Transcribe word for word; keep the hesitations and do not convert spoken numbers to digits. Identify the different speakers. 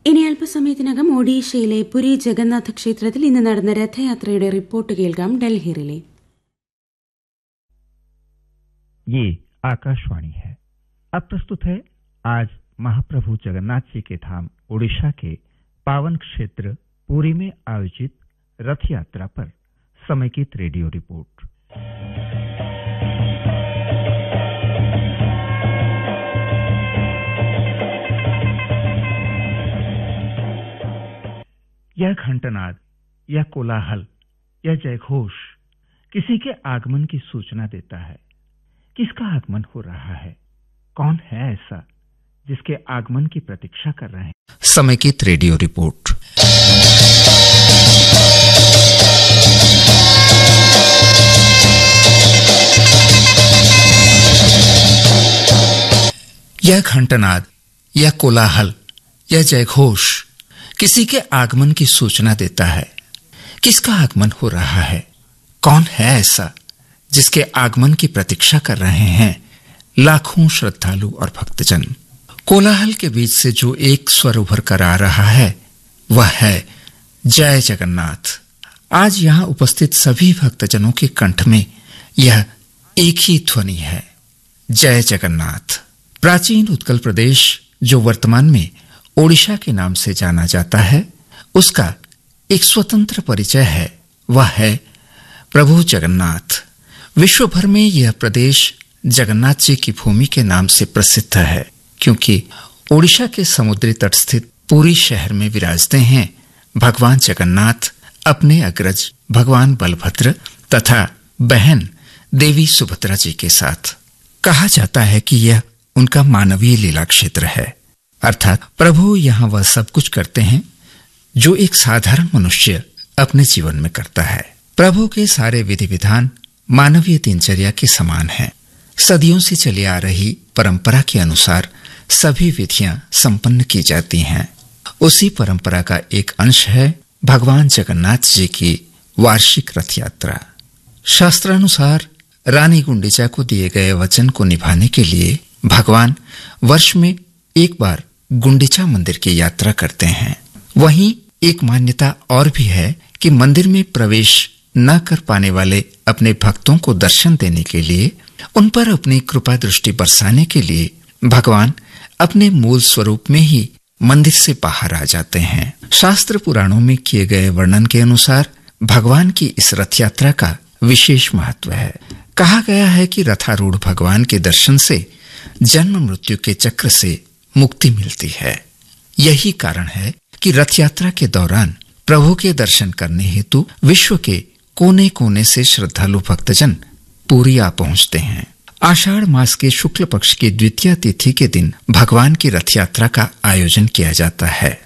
Speaker 1: ഇനി അല്പസമയത്തിനകം ഒഡീഷയിലെ പുരി ജഗന്നാഥ ക്ഷേത്രത്തിൽ ഇന്ന് നടന്ന രഥയാത്രയുടെ റിപ്പോർട്ട് കേൾക്കാം. ഡൽഹി റിലേ.
Speaker 2: ये आकाशवाणी है. अब प्रस्तुत है आज महाप्रभु जगन्नाथ जी के धाम ओडिशा के पावन क्षेत्र पुरी में आयोजित रथ यात्रा पर समेकित रेडियो रिपोर्ट. यह घंटनाद, यह कोलाहल, यह जयघोष किसी के आगमन की सूचना देता है. किसका आगमन हो रहा है? कौन है ऐसा जिसके आगमन की प्रतीक्षा कर रहे हैं? समेकित रेडियो रिपोर्ट. यह घंटनाद, यह कोलाहल, यह जयघोष किसी के आगमन की सूचना देता है. किसका आगमन हो रहा है? कौन है ऐसा जिसके आगमन की प्रतीक्षा कर रहे हैं लाखों श्रद्धालु और भक्तजन? कोलाहल के बीच से जो एक स्वर उभर कर आ रहा है वह है जय जगन्नाथ. आज यहां उपस्थित सभी भक्तजनों के कंठ में यह एक ही ध्वनि है, जय जगन्नाथ. प्राचीन उत्कल प्रदेश जो वर्तमान में ओडिशा के नाम से जाना जाता है, उसका एक स्वतंत्र परिचय है, वह है प्रभु जगन्नाथ. विश्व भर में यह प्रदेश जगन्नाथ जी की भूमि के नाम से प्रसिद्ध है, क्योंकि ओडिशा के समुद्री तट स्थित पुरी शहर में विराजते हैं भगवान जगन्नाथ अपने अग्रज भगवान बलभद्र तथा बहन देवी सुभद्रा जी के साथ. कहा जाता है कि यह उनका मानवीय लीला क्षेत्र है, अर्थात प्रभु यहां वह सब कुछ करते हैं जो एक साधारण मनुष्य अपने जीवन में करता है. प्रभु के सारे विधि विधान मानवीय दिनचर्या के समान हैं. सदियों से चली आ रही परंपरा के अनुसार सभी विधियां संपन्न की जाती हैं. उसी परंपरा का एक अंश है भगवान जगन्नाथ जी की वार्षिक रथ यात्रा. शास्त्रानुसार रानी गुंडिचा को दिए गए वचन को निभाने के लिए भगवान वर्ष में एक बार गुंडिचा मंदिर की यात्रा करते हैं. वहीं एक मान्यता और भी है कि मंदिर में प्रवेश न कर पाने वाले अपने भक्तों को दर्शन देने के लिए, उन पर अपनी कृपा दृष्टि बरसाने के लिए भगवान अपने मूल स्वरूप में ही मंदिर से बाहर आ जाते हैं. शास्त्र पुराणों में किए गए वर्णन के अनुसार भगवान की इस रथ यात्रा का विशेष महत्व है. कहा गया है कि रथारूढ़ भगवान के दर्शन से जन्म मृत्यु के चक्र से मुक्ति मिलती है. यही कारण है कि रथ यात्रा के दौरान प्रभु के दर्शन करने हेतु विश्व के कोने कोने से श्रद्धालु भक्तजन पुरी आ पहुंचते हैं. आषाढ़ मास के शुक्ल पक्ष की द्वितीय तिथि के दिन भगवान की रथ यात्रा का आयोजन किया जाता है.